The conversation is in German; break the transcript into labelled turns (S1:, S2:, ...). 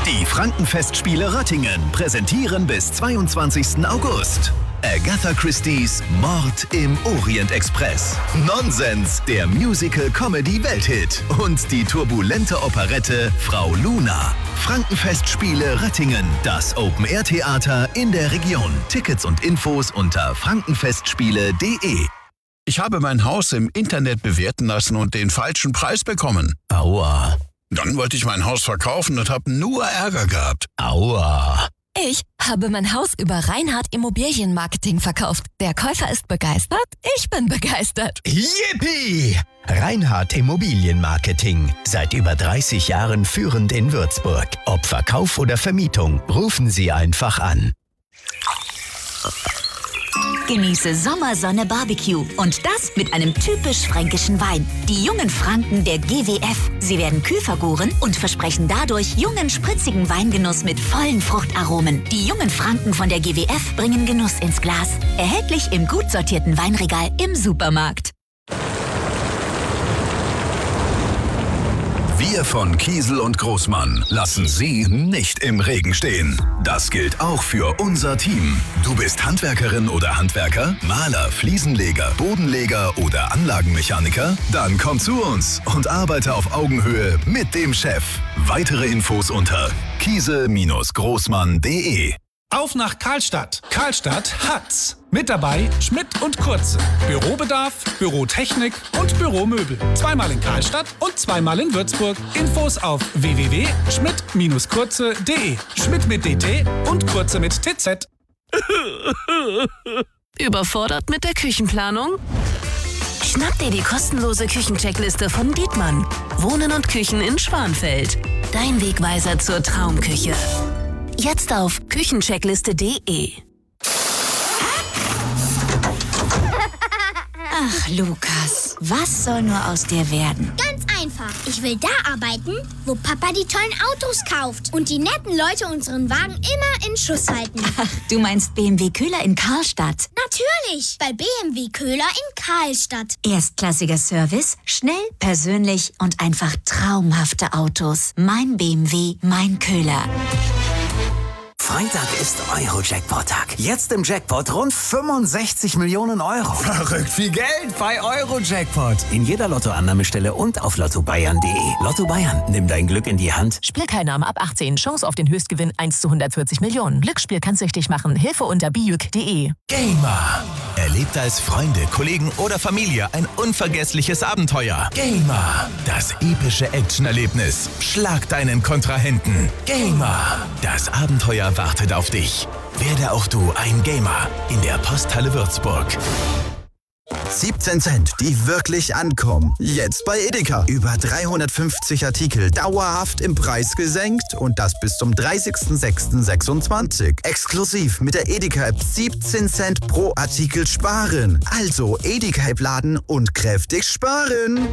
S1: Die Frankenfestspiele Röttingen präsentieren bis 22. August Agatha Christie's Mord im Orient Express, Nonsens, der Musical-Comedy-Welthit und die turbulente Operette Frau Luna. Frankenfestspiele Röttingen, das Open-Air-Theater in der Region. Tickets und Infos unter frankenfestspiele.de.
S2: Ich habe mein Haus im Internet bewerten lassen und den falschen Preis bekommen.
S1: Aua.
S2: Dann wollte ich mein Haus verkaufen und habe nur Ärger gehabt.
S1: Aua.
S3: Ich habe mein Haus über Reinhardt Immobilienmarketing verkauft. Der Käufer ist begeistert, ich bin begeistert.
S4: Yippie! Reinhardt Immobilienmarketing. Seit über 30 Jahren führend in Würzburg. Ob Verkauf oder Vermietung, rufen Sie einfach an.
S5: Genieße Sommersonne Barbecue und das mit einem typisch fränkischen Wein. Die jungen Franken der GWF. Sie werden kühl vergoren und versprechen dadurch jungen, spritzigen Weingenuss mit vollen Fruchtaromen. Die jungen Franken von der GWF bringen Genuss ins Glas. Erhältlich im gut sortierten Weinregal im Supermarkt.
S1: Wir von Kiesel und Großmann lassen Sie nicht im Regen stehen. Das gilt auch für unser Team. Du bist Handwerkerin oder Handwerker, Maler, Fliesenleger, Bodenleger oder Anlagenmechaniker? Dann komm zu uns und arbeite auf Augenhöhe mit dem Chef. Weitere Infos unter kiesel-großmann.de.
S6: Auf nach Karlstadt. Karlstadt hat's. Mit dabei Schmidt und Kurze. Bürobedarf, Bürotechnik und Büromöbel. Zweimal in Karlstadt und zweimal in Würzburg. Infos auf www.schmidt-kurze.de. Schmidt mit DT und Kurze mit TZ.
S3: Überfordert mit der Küchenplanung? Schnapp dir die kostenlose Küchencheckliste von Dietmann. Wohnen und Küchen in Schwanfeld. Dein Wegweiser zur Traumküche. Jetzt auf küchencheckliste.de.
S5: Ach, Lukas, was soll nur aus dir werden?
S7: Ganz einfach. Ich will da arbeiten, wo Papa die tollen Autos kauft und die netten Leute unseren Wagen immer in Schuss halten.
S5: Ach, du meinst BMW Köhler in Karlstadt?
S7: Natürlich, bei BMW Köhler in Karlstadt.
S5: Erstklassiger Service, schnell, persönlich und einfach traumhafte Autos. Mein BMW, mein Köhler.
S8: Freitag ist Euro-Jackpot-Tag. Jetzt im Jackpot rund 65 Millionen Euro.
S4: Verrückt viel Geld bei Euro-Jackpot.
S8: In jeder Lottoannahmestelle und auf lottobayern.de. Lotto Bayern, nimm dein Glück in die Hand.
S3: Spielteilnahme ab 18. Chance auf den Höchstgewinn 1 zu 140 Millionen. Glücksspiel kann süchtig machen. Hilfe unter biüc.de.
S1: Gamer. Erlebt als Freunde, Kollegen oder Familie ein unvergessliches Abenteuer. Gamer. Das epische Actionerlebnis. Schlag deinen Kontrahenten. Gamer. Das Abenteuer wartet auf dich. Werde auch du ein Gamer in der Posthalle Würzburg.
S9: 17 Cent, die wirklich ankommen. Jetzt bei Edeka. Über 350 Artikel dauerhaft im Preis gesenkt und das bis zum 30.06.26. Exklusiv mit der Edeka-App 17 Cent pro Artikel sparen. Also Edeka-App laden und kräftig sparen.